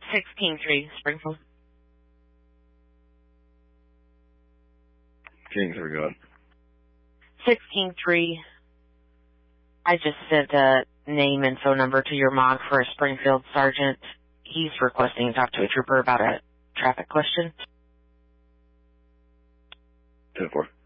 6 King 3, Springfield. King 3, go ahead. 6 King 3. I just sent a name and phone number to your MOG for a Springfield sergeant. He's requesting to talk to a trooper about a traffic question. 10-4.